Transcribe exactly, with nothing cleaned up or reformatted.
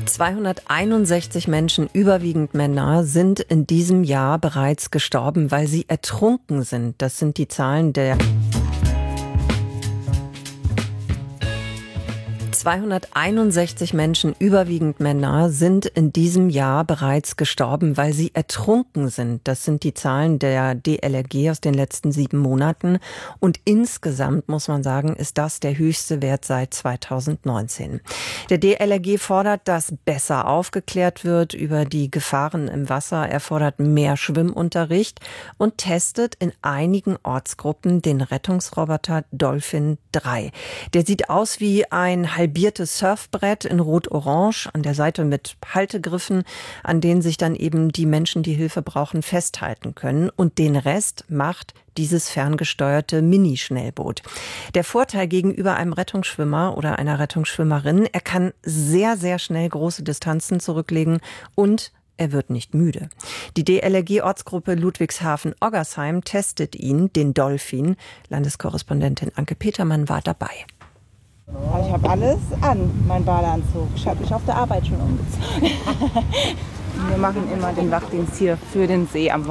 zweihunderteinundsechzig Menschen, überwiegend Männer, sind in diesem Jahr bereits gestorben, weil sie ertrunken sind. Das sind die Zahlen der zweihunderteinundsechzig Menschen, überwiegend Männer, sind in diesem Jahr bereits gestorben, weil sie ertrunken sind. Das sind die Zahlen der D L R G aus den letzten sieben Monaten. Und insgesamt, muss man sagen, ist das der höchste Wert seit zweitausendneunzehn. Der D L R G fordert, dass besser aufgeklärt wird über die Gefahren im Wasser. Er fordert mehr Schwimmunterricht und testet in einigen Ortsgruppen den Rettungsroboter Dolphin drei. Der sieht aus wie ein halbiertes Surfbrett in Rot-Orange, an der Seite mit Haltegriffen, an denen sich dann eben die Menschen, die Hilfe brauchen, festhalten können. Und den Rest macht dieses ferngesteuerte Mini-Schnellboot. Der Vorteil gegenüber einem Rettungsschwimmer oder einer Rettungsschwimmerin: Er kann sehr, sehr schnell große Distanzen zurücklegen und er wird nicht müde. Die D L R G-Ortsgruppe Ludwigshafen-Oggersheim testet ihn, den Dolphin. Landeskorrespondentin Anke Petermann war dabei. Ich habe alles an, mein Badeanzug. Ich habe mich auf der Arbeit schon umgezogen. Wir machen immer den Wachdienst hier für den See am Wochenende.